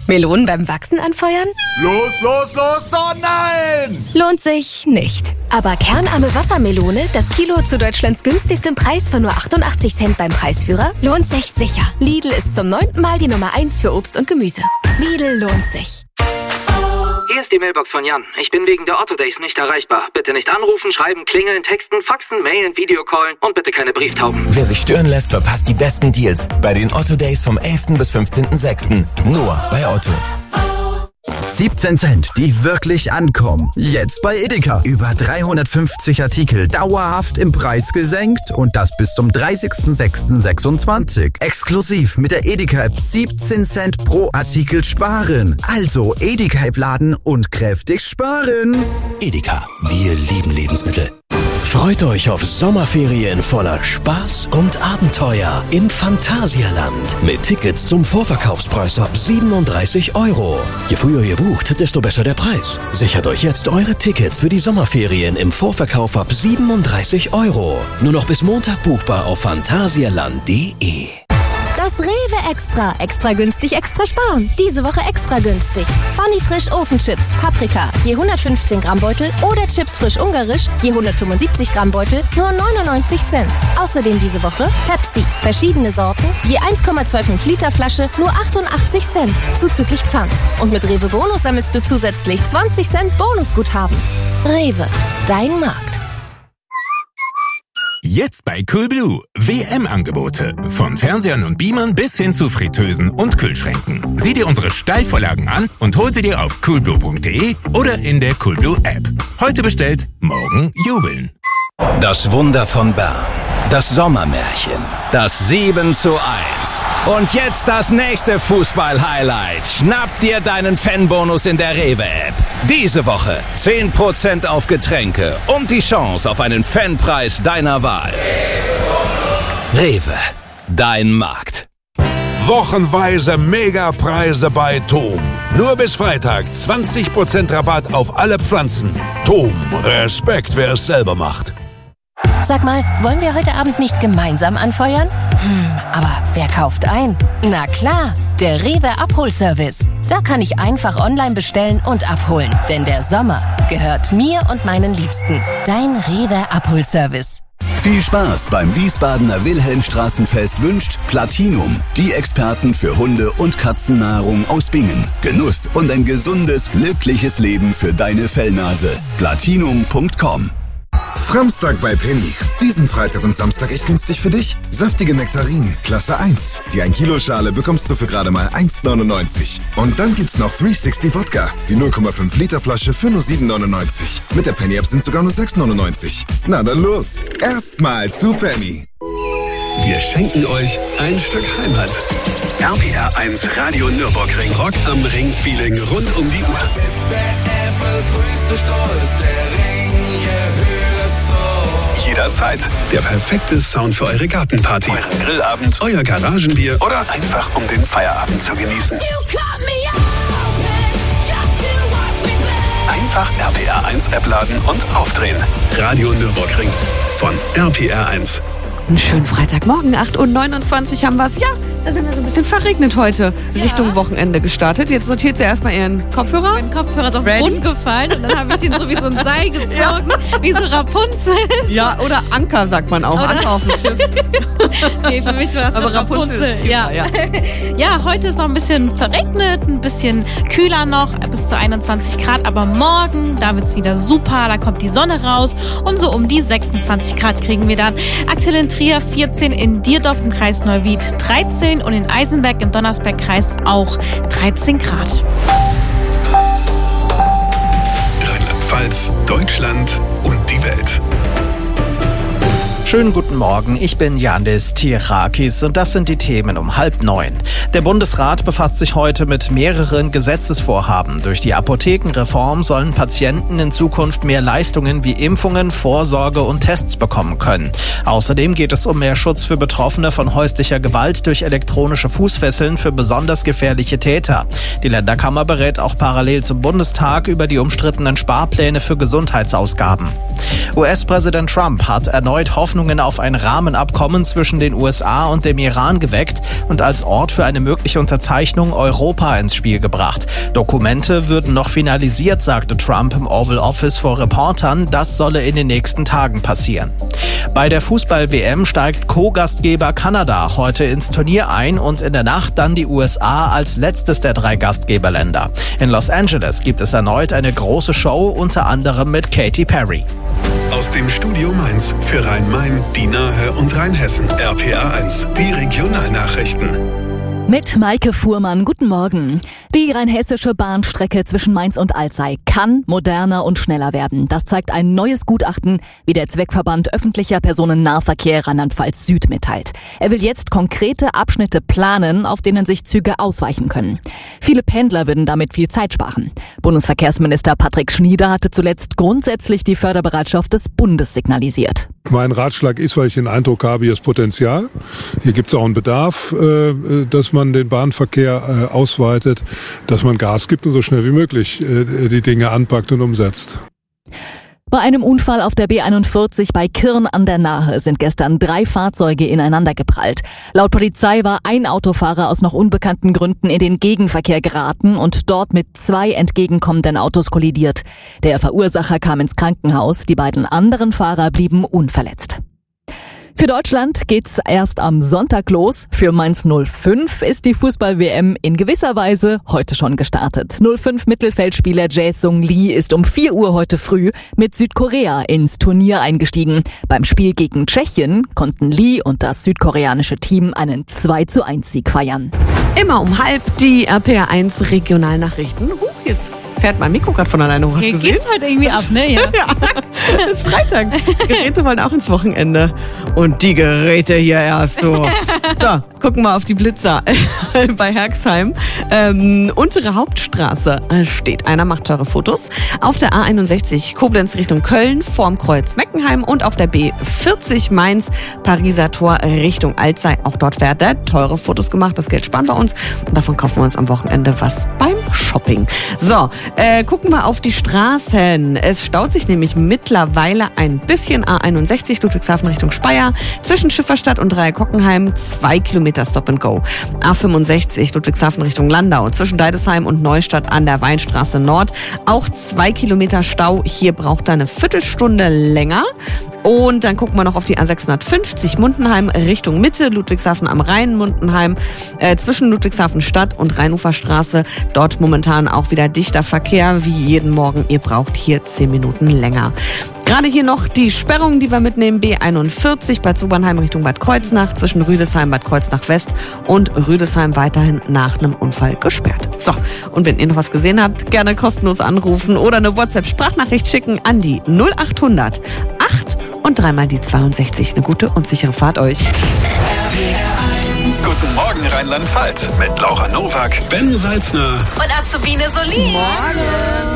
Melonen beim Wachsen anfeuern? Los, oh nein! Lohnt sich nicht. Aber kernarme Wassermelone, das Kilo zu Deutschlands günstigstem Preis von nur 88 Cent beim Preisführer, lohnt sich sicher. Lidl ist zum 9. Mal die Nummer 1 für Obst und Gemüse. Lidl lohnt sich. Hier ist die Mailbox von Jan. Ich bin wegen der Otto Days nicht erreichbar. Bitte nicht anrufen, schreiben, klingeln, texten, faxen, mailen, Videocallen und bitte keine Brieftauben. Wer sich stören lässt, verpasst die besten Deals bei den Otto Days vom 11. bis 15.06. Nur bei Otto. 17 Cent, die wirklich ankommen. Jetzt bei Edeka. Über 350 Artikel dauerhaft im Preis gesenkt und das bis zum 30.06.26. Exklusiv mit der Edeka-App 17 Cent pro Artikel sparen. Also Edeka-App laden und kräftig sparen. Edeka, wir lieben Lebensmittel. Freut euch auf Sommerferien voller Spaß und Abenteuer im Phantasialand. Mit Tickets zum Vorverkaufspreis ab 37 €. Je früher ihr bucht, desto besser der Preis. Sichert euch jetzt eure Tickets für die Sommerferien im Vorverkauf ab 37 €. Nur noch bis Montag buchbar auf phantasialand.de. Das Rewe Extra. Extra günstig, extra sparen. Diese Woche extra günstig. Funny Frisch Ofenchips, Paprika, je 115 Gramm Beutel oder Chips frisch ungarisch, je 175 Gramm Beutel, nur 99 Cent. Außerdem diese Woche Pepsi, verschiedene Sorten, je 1,25 Liter Flasche, nur 88 Cent, zuzüglich Pfand. Und mit Rewe Bonus sammelst du zusätzlich 20 Cent Bonusguthaben. Rewe, dein Markt. Jetzt bei Coolblue. WM-Angebote. Von Fernsehern und Beamern bis hin zu Fritteusen und Kühlschränken. Sieh dir unsere Steilvorlagen an und hol sie dir auf coolblue.de oder in der Coolblue App. Heute bestellt, morgen jubeln. Das Wunder von Bern. Das Sommermärchen. Das 7:1. Und jetzt das nächste Fußball-Highlight. Schnapp dir deinen Fanbonus in der Rewe-App. Diese Woche 10% auf Getränke und die Chance auf einen Fanpreis deiner Wahl. Rewe, dein Markt. Wochenweise Megapreise bei Tom. Nur bis Freitag 20% Rabatt auf alle Pflanzen. Tom, Respekt, wer es selber macht. Sag mal, wollen wir heute Abend nicht gemeinsam anfeuern? Aber wer kauft ein? Na klar, der Rewe Abholservice. Da kann ich einfach online bestellen und abholen. Denn der Sommer gehört mir und meinen Liebsten. Dein Rewe Abholservice. Viel Spaß beim Wiesbadener Wilhelmstraßenfest wünscht Platinum, die Experten für Hunde- und Katzennahrung aus Bingen. Genuss und ein gesundes, glückliches Leben für deine Fellnase. Platinum.com. Framstag bei Penny. Diesen Freitag und Samstag echt günstig für dich. Saftige Nektarinen, Klasse 1. Die 1-Kilo-Schale bekommst du für gerade mal 1,99. Und dann gibt's noch 360 Wodka. Die 0,5 Liter Flasche für nur 7,99. Mit der Penny-App sind sogar nur 6,99. Na dann los. Erstmal zu Penny. Wir schenken euch ein Stück Heimat. RPR 1 Radio Nürburgring. Rock am Ring-Feeling rund um die Uhr. Jederzeit der perfekte Sound für eure Gartenparty, euren Grillabend, euer Garagenbier oder einfach um den Feierabend zu genießen. Einfach RPR 1 App laden und aufdrehen. Radio Nürburgring von RPR 1. Einen schönen Freitagmorgen, 8:29 haben wir es. Ja, da sind wir so ein bisschen verregnet heute. Ja. Richtung Wochenende gestartet. Jetzt sortiert sie erstmal ihren Kopfhörer. Mein Kopfhörer ist auf den Boden gefallen und dann habe ich ihn so wie so ein Seil gezogen, wie so Rapunzel. Ja, oder Anker sagt man auch. Oder Anker auf dem Schiff. Nee, für mich war das aber Rapunzel. Ja. Ja, heute ist noch ein bisschen verregnet, ein bisschen kühler noch, bis zu 21 Grad. Aber morgen, da wird's wieder super, da kommt die Sonne raus und so um die 26 Grad kriegen wir dann. Aktuell in Trier 14, in Dierdorf im Kreis Neuwied 13 und in Eisenberg im Donnersberg-Kreis auch 13 Grad. Rheinland-Pfalz, Deutschland und die Welt. Schönen guten Morgen, ich bin Yandis Tirakis und das sind die Themen um 8:30. Der Bundesrat befasst sich heute mit mehreren Gesetzesvorhaben. Durch die Apothekenreform sollen Patienten in Zukunft mehr Leistungen wie Impfungen, Vorsorge und Tests bekommen können. Außerdem geht es um mehr Schutz für Betroffene von häuslicher Gewalt durch elektronische Fußfesseln für besonders gefährliche Täter. Die Länderkammer berät auch parallel zum Bundestag über die umstrittenen Sparpläne für Gesundheitsausgaben. US-Präsident Trump hat erneut Hoffnungen auf ein Rahmenabkommen zwischen den USA und dem Iran geweckt und als Ort für eine eine mögliche Unterzeichnung Europa ins Spiel gebracht. Dokumente würden noch finalisiert, sagte Trump im Oval Office vor Reportern. Das solle in den nächsten Tagen passieren. Bei der Fußball-WM steigt Co-Gastgeber Kanada heute ins Turnier ein und in der Nacht dann die USA als letztes der 3 Gastgeberländer. In Los Angeles gibt es erneut eine große Show, unter anderem mit Katy Perry. Aus dem Studio Mainz für Rhein-Main, die Nahe und Rheinhessen. RPA1, die Regionalnachrichten. Mit Maike Fuhrmann, guten Morgen. Die rheinhessische Bahnstrecke zwischen Mainz und Alzey kann moderner und schneller werden. Das zeigt ein neues Gutachten, wie der Zweckverband öffentlicher Personennahverkehr Rheinland-Pfalz Süd mitteilt. Er will jetzt konkrete Abschnitte planen, auf denen sich Züge ausweichen können. Viele Pendler würden damit viel Zeit sparen. Bundesverkehrsminister Patrick Schnieder hatte zuletzt grundsätzlich die Förderbereitschaft des Bundes signalisiert. Mein Ratschlag ist, weil ich den Eindruck habe, hier ist Potenzial. Hier gibt es auch einen Bedarf, dass man den Bahnverkehr ausweitet, dass man Gas gibt und so schnell wie möglich die Dinge anpackt und umsetzt. Bei einem Unfall auf der B41 bei Kirn an der Nahe sind gestern 3 Fahrzeuge ineinander geprallt. Laut Polizei war ein Autofahrer aus noch unbekannten Gründen in den Gegenverkehr geraten und dort mit 2 entgegenkommenden Autos kollidiert. Der Verursacher kam ins Krankenhaus, die beiden anderen Fahrer blieben unverletzt. Für Deutschland geht's erst am Sonntag los. Für Mainz 05 ist die Fußball-WM in gewisser Weise heute schon gestartet. 05 Mittelfeldspieler Jae-Sung Lee ist um 4 Uhr heute früh mit Südkorea ins Turnier eingestiegen. Beim Spiel gegen Tschechien konnten Lee und das südkoreanische Team einen 2:1-Sieg feiern. Immer um 12:30 die RPA1 Regionalnachrichten. Jetzt fährt mein Mikro gerade von alleine hoch. Hier geht's heute irgendwie ab, ne? Ja. Ja, es ist Freitag. Geräte wollen auch ins Wochenende. Und die Geräte hier erst so. So, gucken wir auf die Blitzer bei Herxheim. Untere Hauptstraße steht einer, macht teure Fotos. Auf der A61 Koblenz Richtung Köln vorm Kreuz Meckenheim und auf der B40 Mainz Pariser Tor Richtung Alzey. Auch dort werden teure Fotos gemacht. Das Geld sparen wir uns. Und davon kaufen wir uns am Wochenende was beim Shopping. So, gucken wir auf die Straßen. Es staut sich nämlich mittlerweile ein bisschen. A61 Ludwigshafen Richtung Speyer. Zwischen Schifferstadt und Dreieckockenheim 2 Kilometer Stop and Go. A65 Ludwigshafen Richtung Landau. Zwischen Deidesheim und Neustadt an der Weinstraße Nord. Auch 2 Kilometer Stau. Hier braucht er eine Viertelstunde länger. Und dann gucken wir noch auf die A650 Mundenheim Richtung Mitte. Ludwigshafen am Rhein, Mundenheim. Zwischen Ludwigshafen Stadt und Rheinuferstraße. Dort momentan auch wieder dichter Verkehr wie jeden Morgen. Ihr braucht hier 10 Minuten länger. Gerade hier noch die Sperrung, die wir mitnehmen. B41 bei Zobernheim Richtung Bad Kreuznach. Zwischen Rüdesheim, Bad Kreuznach West und Rüdesheim weiterhin nach einem Unfall gesperrt. So, und wenn ihr noch was gesehen habt, gerne kostenlos anrufen oder eine WhatsApp-Sprachnachricht schicken an die 0800 8 und 3 die 62. Eine gute und sichere Fahrt euch. Guten Morgen Rheinland-Pfalz mit Laura Nowak, Ben Salzner und Azubine Solin. Morgen.